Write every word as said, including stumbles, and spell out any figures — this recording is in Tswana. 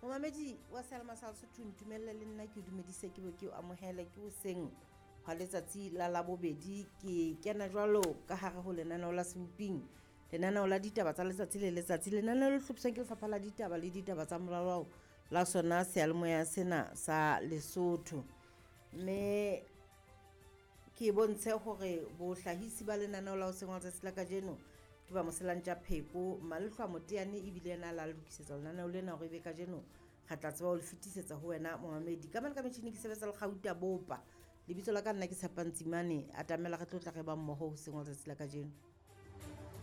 Momamedi wa Selma Sesotho ntumelle le nna ke dumedise ke bo ke o amohele ke o seng ha letsatsi la la bobedi ke kena jwalo ka hare ho lenaneo la Semping lenaneo la ditaba tsa letsatsi le letsatsi lenaneo le hlophisang ke lefapha la ditaba le ditaba tsa molao la sona seyalemoya sena sa Lesotho mme ke bontshe hore bohlahisi ba lenaneo la ho sengwa tsa sela ka jeno ke ba moselantja Pheko Malehlwa Moteane e bile yena la lokisetsa lenaneo lena hore be ka jeno ga tla tseba ho le fetisetsa ho wena Momamedi ka mane ka metjhini ke sebetsa le Gauta Bopa lebitso la ka nna ke Tshepantsimane atamela re tlotla re ba mmoho ho sengwa tsa sela ka jeno.